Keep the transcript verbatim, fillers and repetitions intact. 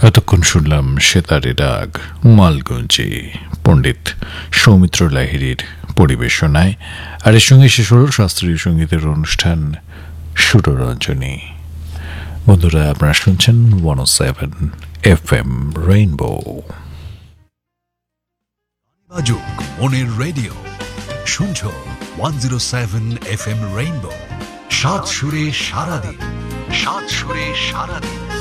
এতক্ষণ শুনলাম সেতারে ডাক মালগঞ্জে পণ্ডিত সৌমিত্র লাহিড়ীর পরিবেশনায়, আর এর সঙ্গে শেষ হল শাস্ত্রীয় সঙ্গীতের অনুষ্ঠান সুররঞ্জনী। বন্ধুরা, আপনারা শুনছেন ওয়ান ও সেভেন এফ এম রেইনবো। মনের রেডিও শুনছ one zero seven F M rainbow. সাত সুরে সারাদিন, সাত সুরে সারাদিন।